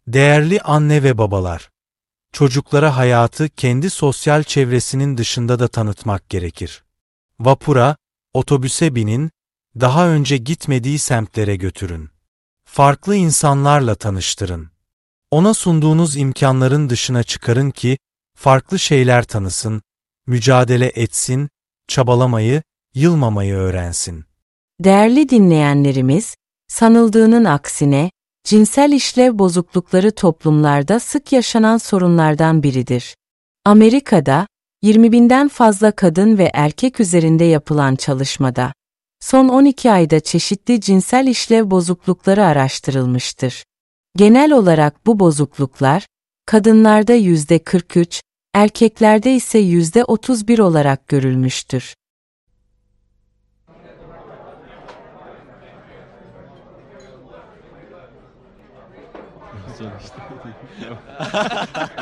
Değerli anne ve babalar, çocuklara hayatı kendi sosyal çevresinin dışında da tanıtmak gerekir. Vapura, otobüse binin, daha önce gitmediği semtlere götürün. Farklı insanlarla tanıştırın. Ona sunduğunuz imkanların dışına çıkarın ki farklı şeyler tanısın, mücadele etsin, çabalamayı, yılmamayı öğrensin. Değerli dinleyenlerimiz, sanıldığının aksine, cinsel işlev bozuklukları toplumlarda sık yaşanan sorunlardan biridir. Amerika'da, 20 binden fazla kadın ve erkek üzerinde yapılan çalışmada, son 12 ayda çeşitli cinsel işlev bozuklukları araştırılmıştır. Genel olarak bu bozukluklar, kadınlarda %43, erkeklerde ise %31 olarak görülmüştür. Sonuçta.